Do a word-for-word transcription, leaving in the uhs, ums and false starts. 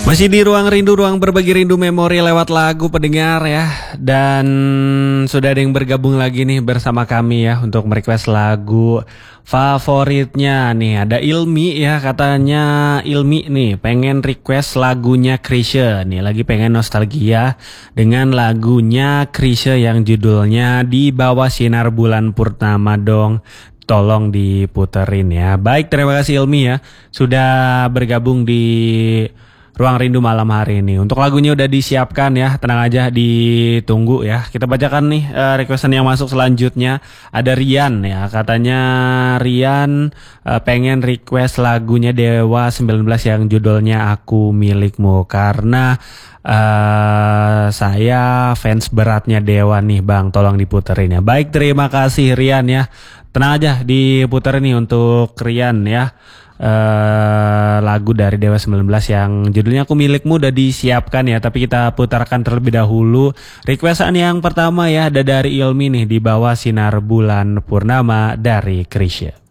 Masih di Ruang Rindu, ruang berbagi rindu memori lewat lagu pendengar ya. Dan sudah ada yang bergabung lagi nih bersama kami ya untuk merequest lagu favoritnya nih. Ada Ilmi ya, katanya Ilmi nih pengen request lagunya Chrisye nih, lagi pengen nostalgia dengan lagunya Chrisye yang judulnya Di Bawah Sinar Bulan Purnama dong. Tolong diputerin ya. Baik, terima kasih Ilmi ya sudah bergabung di Ruang Rindu malam hari ini. Untuk lagunya udah disiapkan ya, tenang aja, ditunggu ya. Kita bacakan nih uh, requestan yang masuk selanjutnya. Ada Rian ya, katanya Rian uh, pengen request lagunya Dewa sembilan belas yang judulnya Aku Milikmu. Karena uh, saya fans beratnya Dewa nih Bang, tolong diputerin ya. Baik, terima kasih Rian ya. Tenang aja, diputerin nih untuk Rian ya. Uh, lagu dari Dewa sembilan belas yang judulnya Aku Milikmu udah disiapkan ya, tapi kita putarkan terlebih dahulu requestan yang pertama ya, ada dari Ilmi nih, Di Bawah Sinar Bulan Purnama dari Chrisye.